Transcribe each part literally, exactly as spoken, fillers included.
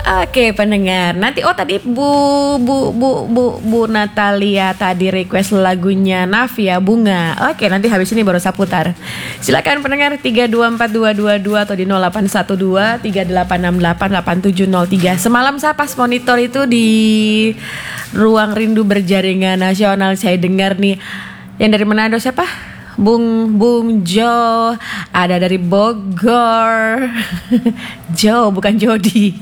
Oke pendengar, nanti oh tadi Bu Bu Bu Bu Bu Natalia tadi request lagunya Navia Bunga. Oke, nanti habis ini baru saya putar. Silakan pendengar tiga dua empat dua dua dua atau di nol delapan satu dua tiga delapan enam delapan delapan tujuh nol tiga. Semalam saya pas monitor itu di Ruang Rindu Berjaringan Nasional, saya dengar nih yang dari Manado siapa? Bung Bung Jo, ada dari Bogor. Jo bukan Jody.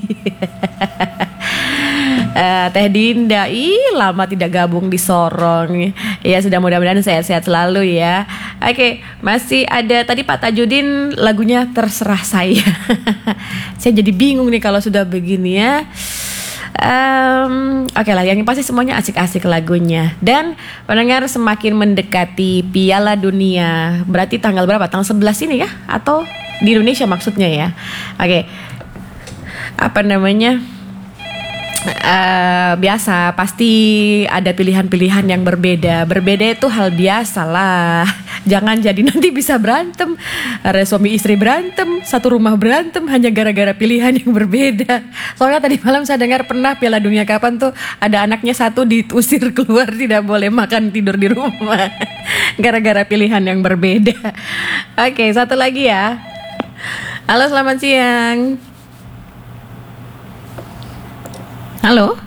uh, Teh Dinda, ih lama tidak gabung di Sorong. Ya sudah, mudah-mudahan sehat-sehat selalu ya. Oke, masih ada tadi Pak Tajudin lagunya Terserah Saya. Saya jadi bingung nih kalau sudah begini ya. Um, Oke okay lah, yang pasti semuanya asik-asik lagunya. Dan pendengar, semakin mendekati Piala Dunia, berarti tanggal berapa? Tanggal sebelas ini ya? Atau di Indonesia maksudnya ya? Oke okay. Apa namanya? Uh, biasa pasti ada pilihan-pilihan yang berbeda. Berbeda itu hal biasa lah. Jangan jadi nanti bisa berantem. Ada suami istri berantem, satu rumah berantem hanya gara-gara pilihan yang berbeda. Soalnya tadi malam saya dengar pernah Piala Dunia kapan tuh ada anaknya satu diusir keluar, tidak boleh makan, tidur di rumah gara-gara pilihan yang berbeda. Oke, satu lagi ya. Halo, selamat siang. Halo.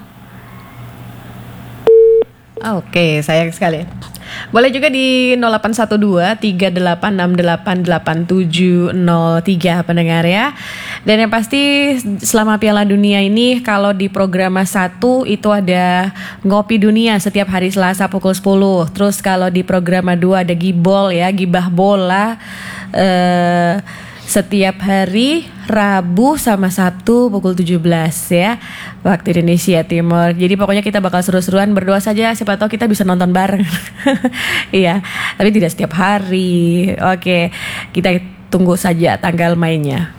Oke, sayang sekali. Boleh juga di nol delapan satu dua tiga delapan enam delapan delapan tujuh nol tiga pendengar ya. Dan yang pasti selama Piala Dunia ini kalau di program satu itu ada Ngopi Dunia setiap hari Selasa pukul sepuluh. Terus kalau di program dua ada Gibol ya, Gibah Bola eh setiap hari Rabu sama Sabtu pukul tujuh belas ya, waktu Indonesia Timur. Jadi pokoknya kita bakal seru-seruan, berdoa saja siapa tahu kita bisa nonton bareng. Iya, tapi tidak setiap hari. Oke, kita tunggu saja tanggal mainnya.